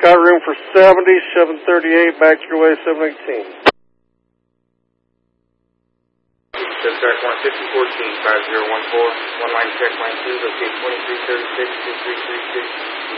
got room for 70, 738, back your way, 718. Subtract 15014, 5014, one line check, line 2, locate 2336, 2336.